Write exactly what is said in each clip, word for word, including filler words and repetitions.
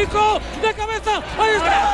Isco, de cabeza, ahí está.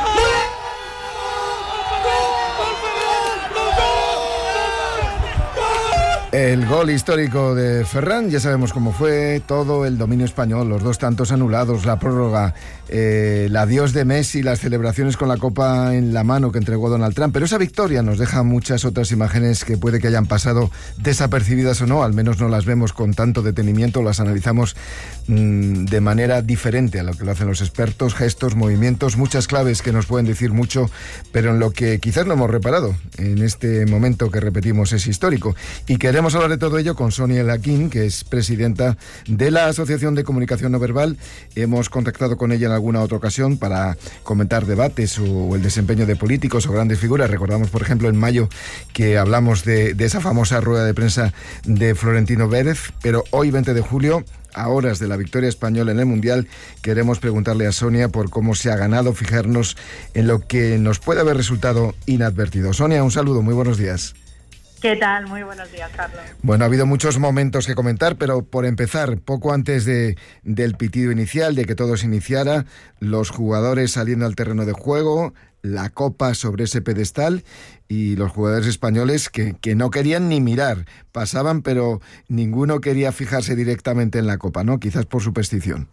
El gol histórico de Ferran, ya sabemos cómo fue, todo el dominio español, los dos tantos anulados, la prórroga, eh, el adiós de Messi, las celebraciones con la copa en la mano que entregó Donald Trump. Pero esa victoria nos deja muchas otras imágenes que puede que hayan pasado desapercibidas o no, al menos no las vemos con tanto detenimiento, las analizamos mmm, de manera diferente a lo que lo hacen los expertos, gestos, movimientos, muchas claves que nos pueden decir mucho, pero en lo que quizás no hemos reparado en este momento que repetimos es histórico. Y queremos hablar de todo ello con Sonia Laquín, que es presidenta de la Asociación de Comunicación No Verbal. Hemos contactado con ella en alguna otra ocasión para comentar debates o el desempeño de políticos o grandes figuras. Recordamos, por ejemplo, en mayo que hablamos de, de esa famosa rueda de prensa de Florentino Pérez, pero hoy, veinte de julio, a horas de la victoria española en el Mundial, queremos preguntarle a Sonia por cómo se ha ganado fijarnos en lo que nos puede haber resultado inadvertido. Sonia, un saludo, muy buenos días. ¿Qué tal? Muy buenos días, Carlos. Bueno, ha habido muchos momentos que comentar, pero por empezar, poco antes de, del pitido inicial, de que todo se iniciara, los jugadores saliendo al terreno de juego, la copa sobre ese pedestal y los jugadores españoles que, que no querían ni mirar, pasaban, pero ninguno quería fijarse directamente en la copa, ¿no? Quizás por superstición.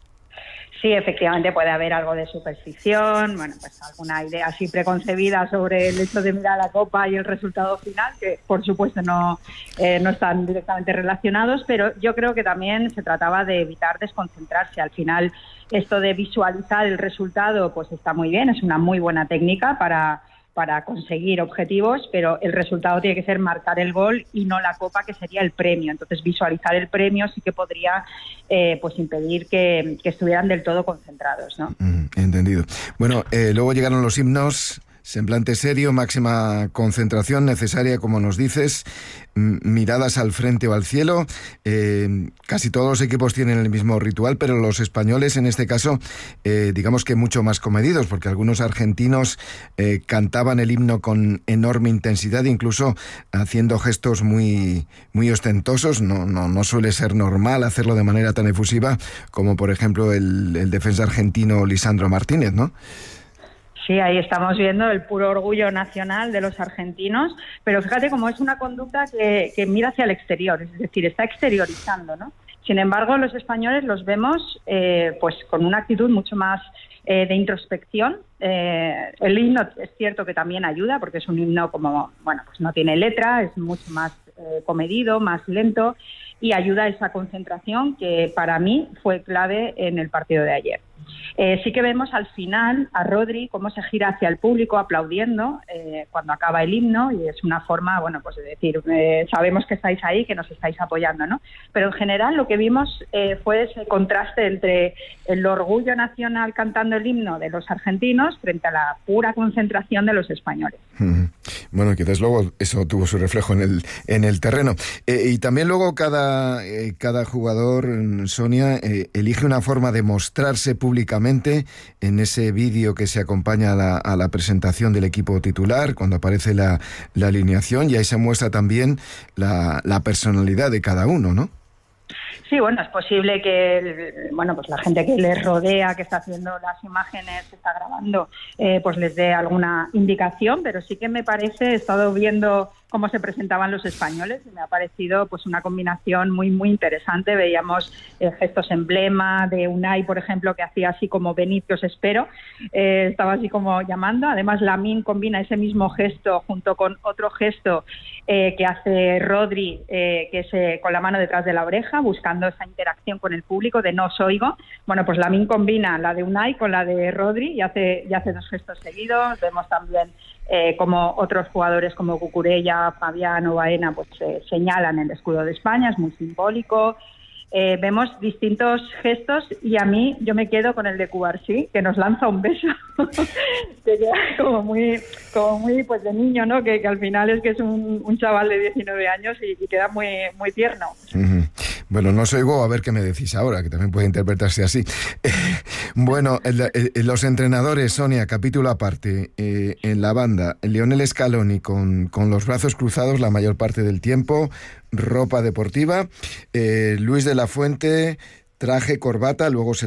Sí, efectivamente puede haber algo de superstición, bueno, pues alguna idea así preconcebida sobre el hecho de mirar la copa y el resultado final, que por supuesto no, eh, no están directamente relacionados, pero yo creo que también se trataba de evitar desconcentrarse. Al final, esto de visualizar el resultado, pues está muy bien, es una muy buena técnica para... para conseguir objetivos, pero el resultado tiene que ser marcar el gol y no la copa, que sería el premio. Entonces, visualizar el premio sí que podría eh, pues impedir que, que estuvieran del todo concentrados, ¿no? Mm, entendido. Bueno, eh, luego llegaron los himnos, semblante serio, máxima concentración necesaria, como nos dices, m- miradas al frente o al cielo. Eh, casi todos los equipos tienen el mismo ritual, pero los españoles en este caso, eh, digamos que mucho más comedidos, porque algunos argentinos eh, cantaban el himno con enorme intensidad, incluso haciendo gestos muy, muy ostentosos. No, no, no suele ser normal hacerlo de manera tan efusiva como, por ejemplo, el, el defensa argentino Lisandro Martínez, ¿no? Sí, ahí estamos viendo el puro orgullo nacional de los argentinos, pero fíjate cómo es una conducta que, que mira hacia el exterior, es decir, está exteriorizando, ¿no? Sin embargo, los españoles los vemos eh, pues con una actitud mucho más eh, de introspección. Eh, el himno es cierto que también ayuda, porque es un himno como, bueno, pues no tiene letra, es mucho más eh, comedido, más lento, y ayuda a esa concentración que para mí fue clave en el partido de ayer. Eh, sí que vemos al final a Rodri cómo se gira hacia el público aplaudiendo eh, cuando acaba el himno, y es una forma, bueno, pues de decir, eh, sabemos que estáis ahí, que nos estáis apoyando, ¿no? Pero en general lo que vimos eh, fue ese contraste entre el orgullo nacional cantando el himno de los argentinos frente a la pura concentración de los españoles. Bueno, que desde luego eso tuvo su reflejo en el en el terreno. Eh, y también luego cada, eh, cada jugador, Sonia, eh, elige una forma de mostrarse públicamente en ese vídeo que se acompaña a la, a la presentación del equipo titular, cuando aparece la, la alineación, y ahí se muestra también la, la personalidad de cada uno, ¿no? Sí, bueno, es posible que bueno, pues la gente que les rodea, que está haciendo las imágenes, que está grabando, eh, pues les dé alguna indicación, pero sí que me parece, he estado viendo cómo se presentaban los españoles y me ha parecido pues una combinación muy muy interesante. Veíamos eh, gestos emblema de Unai, por ejemplo, que hacía así como venid que os espero, eh, estaba así como llamando. Además, Lamine combina ese mismo gesto junto con otro gesto eh, que hace Rodri, eh, que es eh, con la mano detrás de la oreja, buscando esa interacción con el público de no os oigo. Bueno, pues Lamine combina la de Unai con la de Rodri y hace, y hace dos gestos seguidos. Vemos también Eh, como otros jugadores como Cucurella, Fabián o Baena pues eh, señalan el escudo de España, es muy simbólico. Eh, vemos distintos gestos y a mí yo me quedo con el de Cubarsí, que nos lanza un beso que queda como muy como muy pues de niño, ¿no? Que, que al final es que es un, un chaval de diecinueve años y, y queda muy muy tierno. Uh-huh. Bueno, no os oigo, a ver qué me decís ahora, que también puede interpretarse así. Eh, bueno, el, el, los entrenadores, Sonia, capítulo aparte, eh, en la banda, Lionel Scaloni con, con los brazos cruzados la mayor parte del tiempo, ropa deportiva, eh, Luis de la Fuente, traje, corbata, luego se